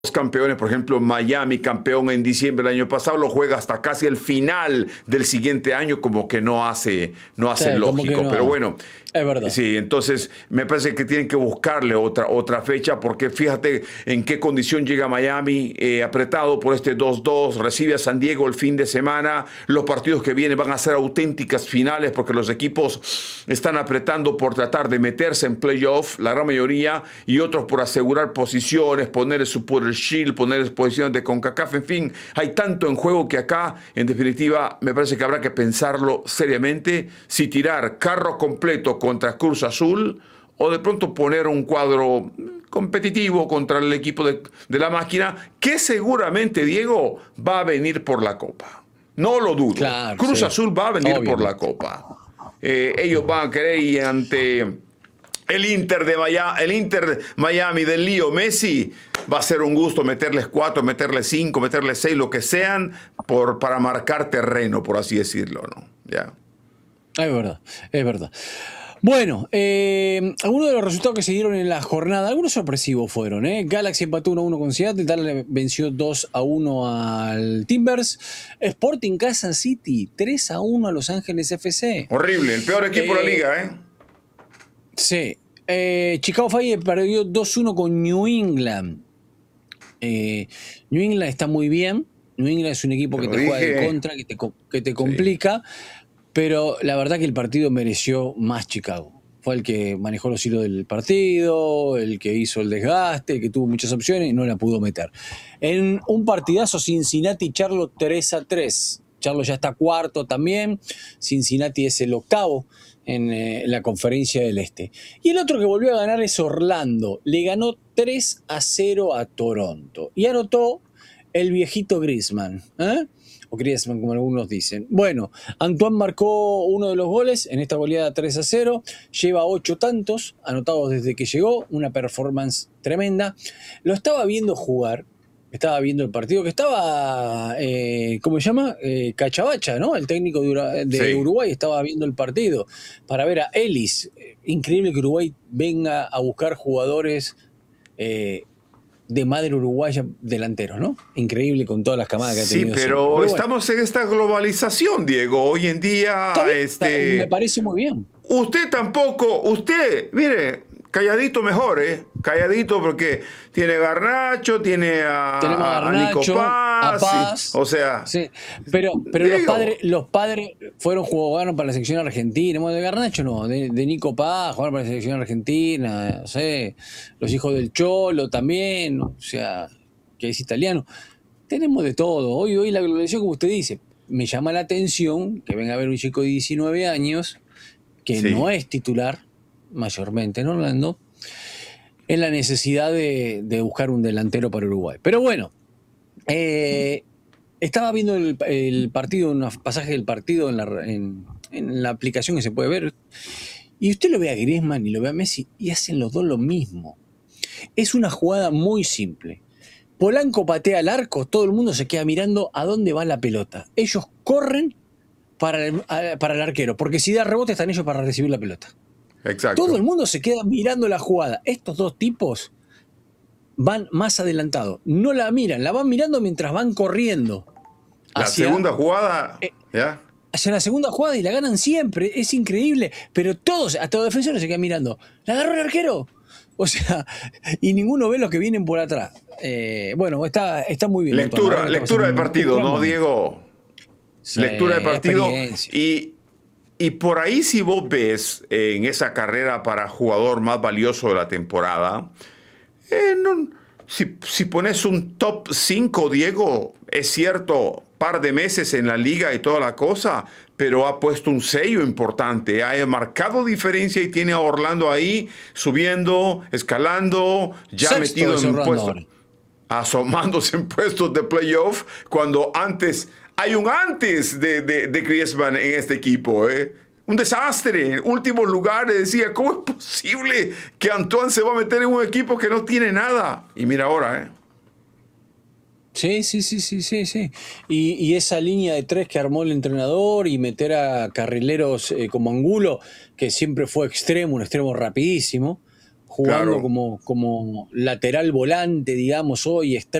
campeones, por ejemplo, Miami, campeón en diciembre del año pasado, lo juega hasta casi el final del siguiente año, como que no Sí, hace como que lógico. Pero no. bueno, Es verdad. sí, entonces me parece que tienen que buscarle otra fecha, porque fíjate en qué condición llega Miami, apretado por este 2-2, recibe a San Diego el fin de semana. Los partidos que vienen van a ser auténticas finales, porque los equipos están apretando por tratar de meterse en playoff, la gran mayoría, y otros por asegurar posiciones, poner su Super Shield, poner posiciones de CONCACAF. En fin, hay tanto en juego que acá, en definitiva, me parece que habrá que pensarlo seriamente, si tirar carro completo contra Cruz Azul, o de pronto poner un cuadro competitivo contra el equipo de la máquina, que seguramente, Diego, va a venir por la Copa. No lo dudo. Claro, Cruz sí. Azul va a venir por la Obviamente. Copa. Ellos van a querer ir ante el Inter de Miami del Lío Messi. Va a ser un gusto meterles 4, meterles 5, meterles 6, lo que sean, para marcar terreno, por así decirlo, ¿no? Ya. Es verdad, es verdad. Bueno, algunos de los resultados que se dieron en la jornada, algunos sorpresivos fueron, ¿eh? Galaxy empató 1-1 con Seattle, Dallas venció 2-1 al Timbers, Sporting Kansas City 3-1 a Los Ángeles FC. Horrible, el peor equipo de la liga, ¿eh? Sí. Chicago Fire perdió 2-1 con New England. New England está muy bien. New England es un equipo Te que lo te juega de dije. contra, que te Sí. complica. Pero la verdad que el partido mereció más Chicago. Fue el que manejó los hilos del partido, el que hizo el desgaste, el que tuvo muchas opciones y no la pudo meter. En un partidazo, Cincinnati-Charlotte 3-3. Charlotte ya está cuarto también. Cincinnati es el octavo en la conferencia del Este. Y el otro que volvió a ganar es Orlando. Le ganó 3-0 a Toronto. Y anotó el viejito Griezmann. O Griezmann, como algunos dicen. Bueno, Antoine marcó uno de los goles en esta goleada 3-0. Lleva 8 tantos anotados desde que llegó. Una performance tremenda. Lo estaba viendo jugar. Estaba viendo el partido que estaba, ¿cómo se llama? Cachabacha, ¿no? El técnico de Sí. Uruguay estaba viendo el partido para ver a Ellis. Increíble que Uruguay venga a buscar jugadores de madre uruguaya delanteros, ¿no? Increíble con todas las camadas que ha Sí, tenido siempre. pero Pero bueno, estamos en esta globalización, Diego. Hoy en está día, bien, me parece muy bien. usted tampoco, mire, calladito mejor, ¿eh? Calladito, porque tiene Garnacho, tiene Tenemos a a Nico Garnacho, a Paz, Paz, o sea, sí, pero Diego, los padres fueron jugaron para la selección argentina. Bueno, de Garnacho no, de Nico Paz, jugaron para la selección argentina, no sé, los hijos del Cholo también, o sea, que es italiano. Tenemos de todo. Hoy la globalización, como usted dice, me llama la atención que venga a ver un chico de 19 años que no sí, es titular, mayormente en Orlando, en la necesidad de buscar un delantero para Uruguay. Pero bueno, estaba viendo el partido, un pasaje del partido en la aplicación que se puede ver, y usted lo ve a Griezmann y lo ve a Messi y hacen los dos lo mismo. Es una jugada muy simple. Polanco patea al arco, todo el mundo se queda mirando a dónde va la pelota. Ellos corren para el arquero, porque si da rebote están ellos para recibir la pelota. Todo el exacto. mundo se queda mirando la jugada. Estos dos tipos van más adelantados. No la miran, la van mirando mientras van corriendo La hacia, segunda jugada, eh, ¿ya? hacia la segunda jugada y la ganan siempre. Es increíble. Pero todos, hasta los defensores se quedan mirando. ¿La agarró el arquero? O sea, y ninguno ve los que vienen por atrás. Bueno, está muy bien. La verdad que está Lectura pasando de un partido, gran ¿no, momento. Diego? Sí, Lectura de partido. experiencia. Y por ahí si vos ves en esa carrera para jugador más valioso de la temporada, si pones un top 5, Diego, es cierto, par de meses en la liga y toda la cosa, pero ha puesto un sello importante, ha marcado diferencia y tiene a Orlando ahí subiendo, escalando, ya Sexto metido es en Orlando puestos, ahora. asomándose en puestos de playoff, cuando hay un antes de Griezmann en este equipo, ¿eh? Un desastre, últimos lugares, decía, ¿cómo es posible que Antoine se va a meter en un equipo que no tiene nada? Y mira ahora, ¿eh? Sí, sí, sí, sí, sí, sí. Y esa línea de tres que armó el entrenador y meter a carrileros como Angulo, que siempre fue extremo, un extremo rapidísimo, jugando Claro. como lateral volante, digamos, hoy,